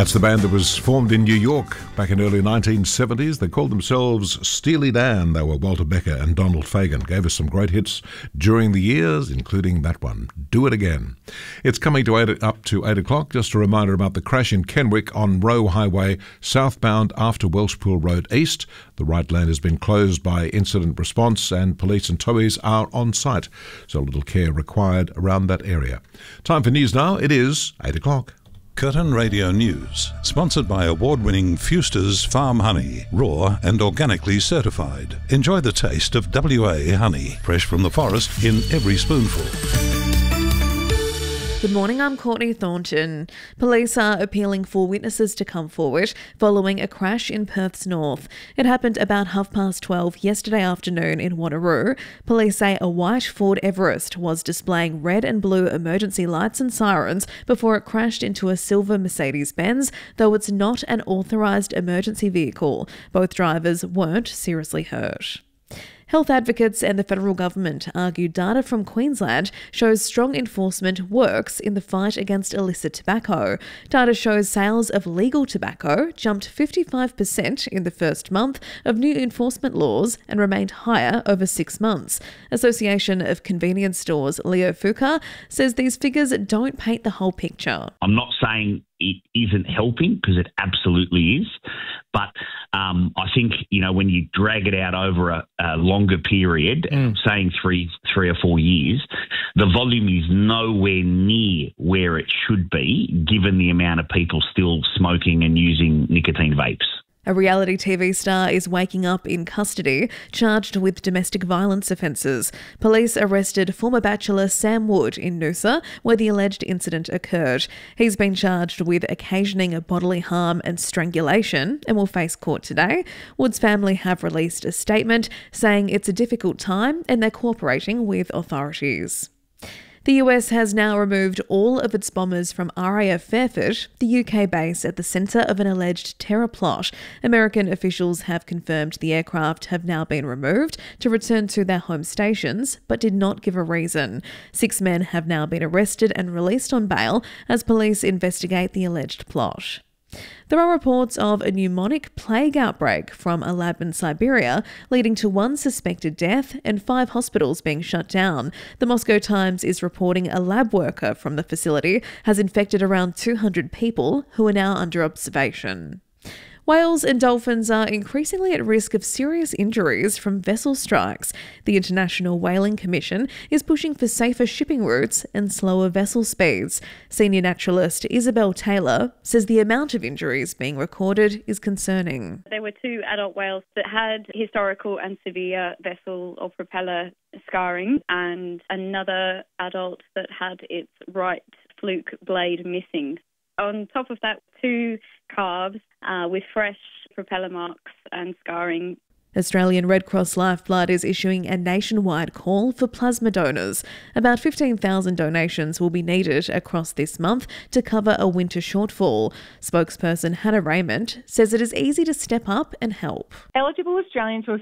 That's the band that was formed in New York back in early 1970s. They called themselves Steely Dan. They were Walter Becker and Donald Fagen. Gave us some great hits during the years, including that one, Do It Again. It's coming to up to 8 o'clock. Just a reminder about the crash in Kenwick on Roe Highway, southbound after Welshpool Road East. The right lane has been closed by incident response and police and towies are on site. So a little care required around that area. Time for news now. It is 8 o'clock. Curtin Radio News, sponsored by award-winning Fewster's Farm Honey, raw and organically certified. Enjoy the taste of WA honey, fresh from the forest in every spoonful. Good morning, I'm Courtney Thornton. Police are appealing for witnesses to come forward following a crash in Perth's north. It happened about 12:30 yesterday afternoon in Wanneroo. Police say a white Ford Everest was displaying red and blue emergency lights and sirens before it crashed into a silver Mercedes-Benz, though it's not an authorised emergency vehicle. Both drivers weren't seriously hurt. Health advocates and the federal government argue data from Queensland shows strong enforcement works in the fight against illicit tobacco. Data shows sales of legal tobacco jumped 55% in the first month of new enforcement laws and remained higher over 6 months. Association of Convenience Stores Leo Fuka says these figures don't paint the whole picture. I'm not saying it isn't helping, because it absolutely is. But I think, when you drag it out over a longer period, saying three or 4 years, the volume is nowhere near where it should be, given the amount of people still smoking and using nicotine vapes. A reality TV star is waking up in custody, charged with domestic violence offences. Police arrested former bachelor Sam Wood in Noosa, where the alleged incident occurred. He's been charged with occasioning a bodily harm and strangulation and will face court today. Wood's family have released a statement saying it's a difficult time and they're cooperating with authorities. The US has now removed all of its bombers from RAF Fairford, the UK base at the centre of an alleged terror plot. American officials have confirmed the aircraft have now been removed to return to their home stations, but did not give a reason. 6 men have now been arrested and released on bail as police investigate the alleged plot. There are reports of a pneumonic plague outbreak from a lab in Siberia, leading to 1 suspected death and 5 hospitals being shut down. The Moscow Times is reporting a lab worker from the facility has infected around 200 people who are now under observation. Whales and dolphins are increasingly at risk of serious injuries from vessel strikes. The International Whaling Commission is pushing for safer shipping routes and slower vessel speeds. Senior naturalist Isabel Taylor says the amount of injuries being recorded is concerning. There were 2 adult whales that had historical and severe vessel or propeller scarring, and another adult that had its right fluke blade missing. On top of that, 2 calves with fresh propeller marks and scarring. Australian Red Cross Lifeblood is issuing a nationwide call for plasma donors. About 15,000 donations will be needed across this month to cover a winter shortfall. Spokesperson Hannah Raymond says it is easy to step up and help. Eligible Australians will